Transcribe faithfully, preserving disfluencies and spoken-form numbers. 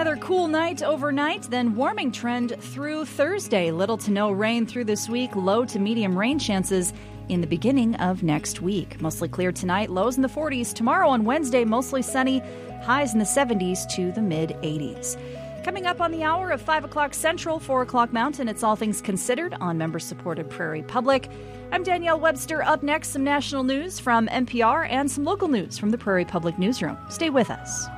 Another cool night overnight, then warming trend through Thursday. Little to no rain through this week. Low to medium rain chances in the beginning of next week. Mostly clear tonight, lows in the forties. Tomorrow on Wednesday, mostly sunny, highs in the seventies to the mid-eighties. Coming up on the hour of five o'clock Central, four o'clock Mountain, it's All Things Considered on member-supported Prairie Public. I'm Danielle Webster. Up next, some national news from N P R and some local news from the Prairie Public Newsroom. Stay with us.